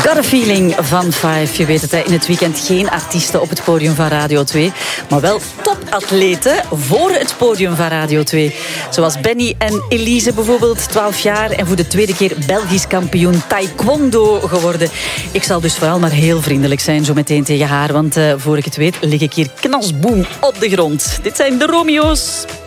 Got a feeling van Five. Je weet het, hè, in het weekend geen artiesten op het podium van Radio 2. Maar wel topatleten voor het podium van Radio 2. Zoals Benny en Elise bijvoorbeeld, 12 jaar. En voor de tweede keer Belgisch kampioen taekwondo geworden. Ik zal dus vooral maar heel vriendelijk zijn zo meteen tegen haar. Want voor ik het weet lig ik hier knasboom op de grond. Dit zijn de Romeo's.